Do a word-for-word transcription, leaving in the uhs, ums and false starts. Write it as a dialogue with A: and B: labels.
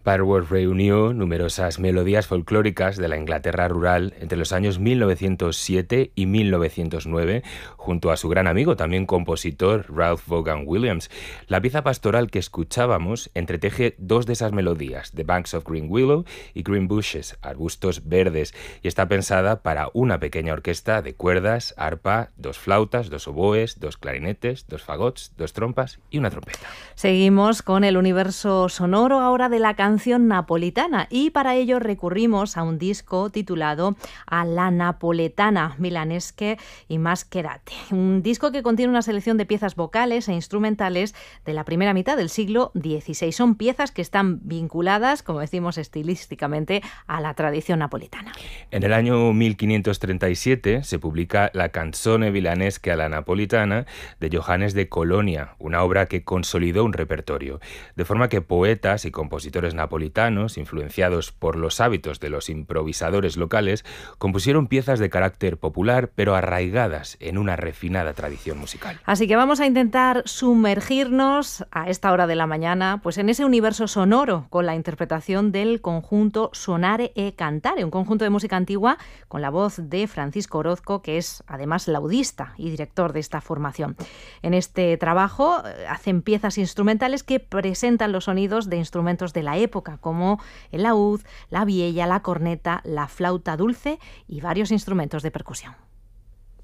A: Parworth reunió numerosas melodías folclóricas de la Inglaterra rural entre los años mil novecientos siete y mil novecientos nueve, junto a su gran amigo, también compositor, Ralph Vaughan Williams. La pieza pastoral que escuchábamos entreteje dos de esas melodías, The Banks of Green Willow y Green Bushes, arbustos verdes, y está pensada para una pequeña orquesta de cuerdas, arpa, dos flautas, dos oboes, dos clarinetes, dos fagots, dos trompas y una trompeta.
B: Seguimos con el universo sonoro ahora de la canción napolitana, y para ello recurrimos a un disco titulado A la Napoletana, Milanesche y Mascherate. Un disco que contiene una selección de piezas vocales e instrumentales de la primera mitad del siglo dieciséis. Son piezas que están vinculadas, como decimos estilísticamente, a la tradición napolitana.
A: En el año mil quinientos treinta y siete se publica la Canzone Milanesche alla Napolitana de Johannes de Colonia, una obra que consolidó un repertorio, de forma que poetas y compositores napolitanos, influenciados por los hábitos de los improvisadores locales, compusieron piezas de carácter popular, pero arraigadas en una refinada tradición musical.
B: Así que vamos a intentar sumergirnos a esta hora de la mañana pues en ese universo sonoro con la interpretación del conjunto Sonare e Cantare, un conjunto de música antigua con la voz de Francisco Orozco, que es además laudista y director de esta formación. En este trabajo eh, hacen piezas instrumentales que presentan los sonidos de instrumentos de la época, como el laúd, la viella, la corneta, la flauta dulce y varios instrumentos de percusión.